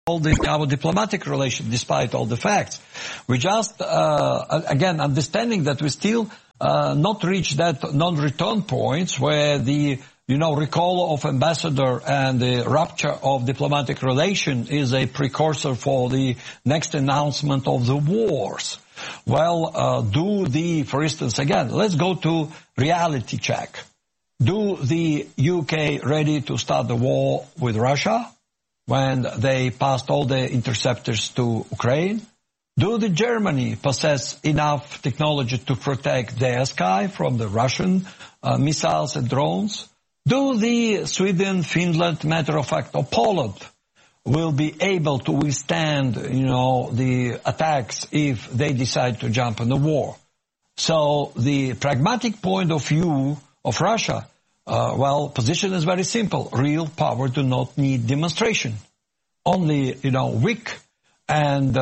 our diplomatic relation, despite all the facts. We just, again, understanding that we still not reached that non-return points where the recall of ambassador and the rupture of diplomatic relation is a precursor for the next announcement of the wars. Well, for instance, again, let's go to reality check. Do the UK ready to start the war with Russia when they passed all the interceptors to Ukraine? Do the Germany possess enough technology to protect their sky from the Russian missiles and drones? Do the Sweden, Finland, matter of fact, or Poland will be able to withstand, the attacks if they decide to jump in the war? So the pragmatic point of view of Russia, position is very simple. Real power do not need demonstration. Only, weak and,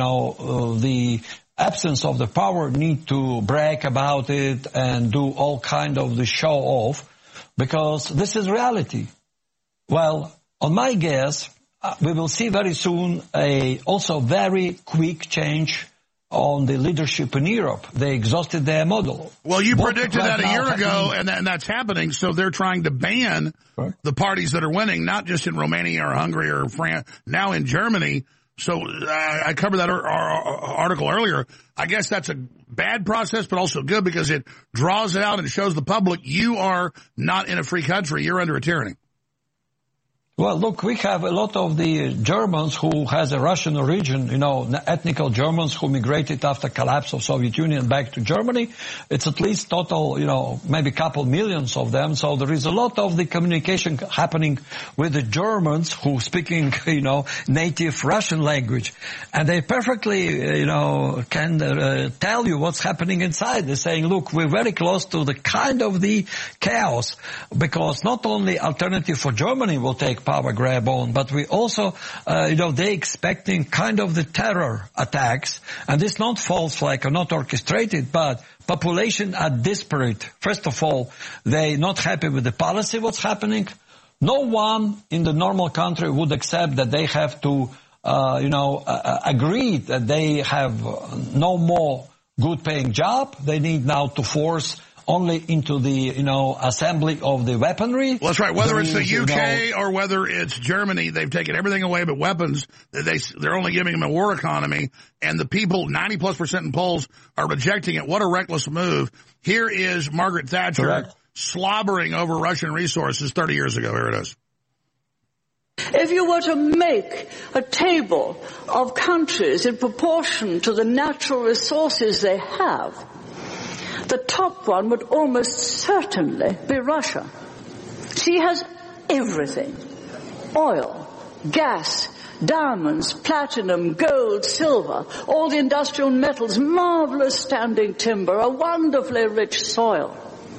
the absence of the power need to brag about it and do all kind of the show off, because this is reality. Well, on my guess, we will see very soon a also very quick change on the leadership in Europe. They exhausted their model. Well, you predicted that a year ago, and that's happening. So they're trying to ban the parties that are winning, not just in Romania or Hungary or France, now in Germany. So I covered that article earlier. I guess that's a bad process, but also good because it draws it out and shows the public you are not in a free country. You're under a tyranny. Well, look, we have a lot of the Germans who has a Russian origin, ethnical Germans who migrated after collapse of Soviet Union back to Germany. It's at least total, maybe a couple millions of them. So there is a lot of the communication happening with the Germans who speaking, native Russian language. And they perfectly, can tell you what's happening inside. They're saying, look, we're very close to the kind of the chaos, because not only alternative for Germany will take power grab on, but we also, they expecting kind of the terror attacks, and it's not false flag or not orchestrated, but population are desperate. First of all, they not happy with the policy, what's happening. No one in the normal country would accept that they have to, agree that they have no more good paying job. They need now to force only into the, assembly of the weaponry. Well, that's right. Whether it's the UK or whether it's Germany, they've taken everything away but weapons. They're only giving them a war economy. And the people, 90+% in polls, are rejecting it. What a reckless move. Here is Margaret Thatcher slobbering over Russian resources 30 years ago. Here it is. If you were to make a table of countries in proportion to the natural resources they have, the top one would almost certainly be Russia. She has everything. Oil, gas, diamonds, platinum, gold, silver, all the industrial metals, marvelous standing timber, a wonderfully rich soil.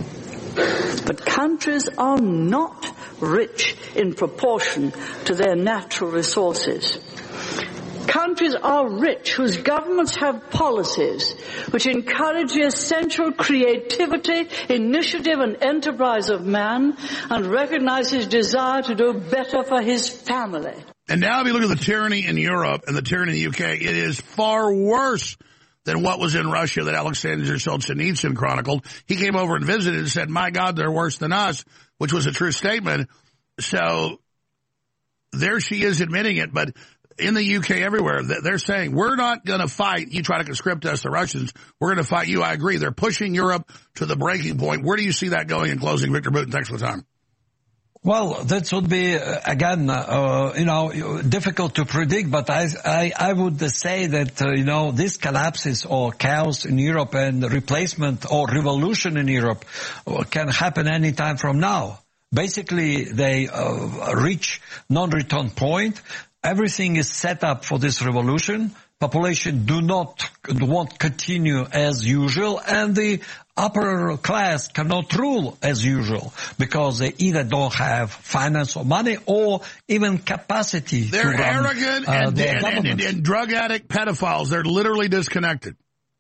But countries are not rich in proportion to their natural resources. Countries are rich whose governments have policies which encourage the essential creativity, initiative and enterprise of man and recognize his desire to do better for his family. And now if you look at the tyranny in Europe and the tyranny in the UK, it is far worse than what was in Russia that Alexander Solzhenitsyn chronicled. He came over and visited and said, my God, they're worse than us, which was a true statement. So there she is admitting it, but in the UK, everywhere, they're saying, we're not going to fight. You try to conscript us, the Russians. We're going to fight you. I agree. They're pushing Europe to the breaking point. Where do you see that going in closing? Victor Boutin, thanks for the time. Well, that would be, again, difficult to predict, but I would say that, this collapses or chaos in Europe and replacement or revolution in Europe can happen any time from now. Basically, they reach non-return point. Everything is set up for this revolution. Population won't continue as usual, and the upper class cannot rule as usual because they either don't have finance or money or even capacity. They're to run, arrogant and drug addict pedophiles. They're literally disconnected.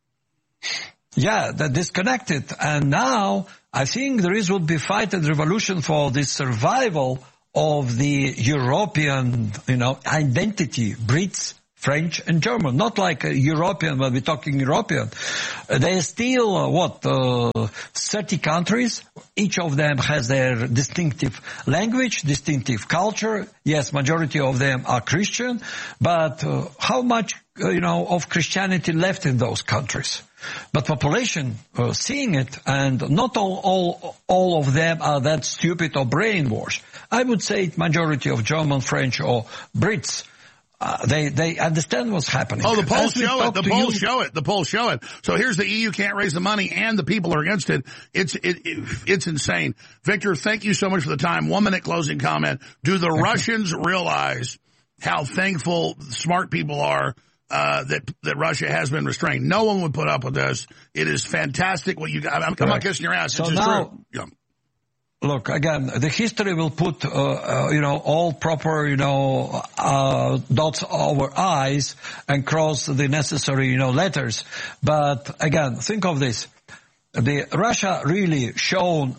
Yeah, they're disconnected. And now I think would be fight and revolution for the survival of the European, identity, Brits, French and German, not like a European, when we're talking European. There's still, 30 countries. Each of them has their distinctive language, distinctive culture. Yes, majority of them are Christian, but how much, of Christianity left in those countries? But population seeing it, and not all of them are that stupid or brainwashed. I would say majority of German, French or Brits, they understand what's happening. Oh, the polls show it. The polls show it. So here's the EU can't raise the money and the people are against it. It's insane. Victor, thank you so much for the time. 1 minute closing comment. Do the Russians realize how thankful smart people are that Russia has been restrained? No one would put up with this. It is fantastic what you got. I'm not kissing your ass. It's just true. Yeah. Look, again, the history will put, all proper, dots over I's and cross the necessary, letters. But again, think of this. Russia really shown,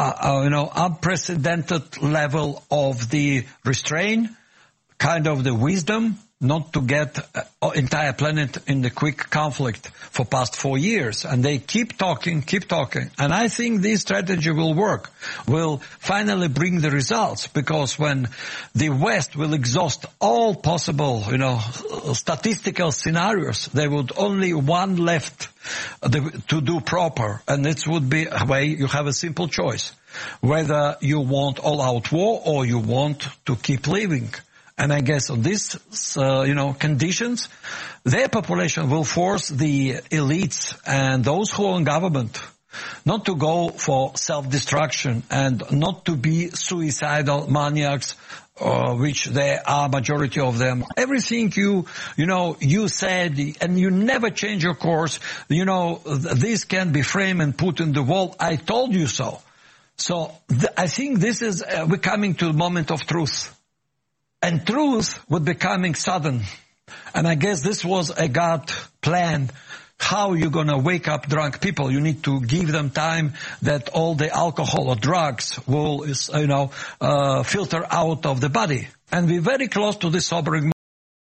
unprecedented level of the restraint, kind of the wisdom, not to get entire planet in the quick conflict for past 4 years. And they keep talking. And I think this strategy will work, will finally bring the results, because when the West will exhaust all possible, statistical scenarios, there would only one left to do proper. And it would be a way you have a simple choice, whether you want all-out war or you want to keep living. And I guess on these, conditions, their population will force the elites and those who are in government not to go for self-destruction and not to be suicidal maniacs, which there are majority of them. Everything you said, and you never change your course, this can be framed and put in the wall. I told you so. So I think this is, we're coming to the moment of truth. And truth would be coming sudden. And I guess this was a God plan. How you gonna wake up drunk people? You need to give them time that all the alcohol or drugs will, filter out of the body. And we're very close to this sobering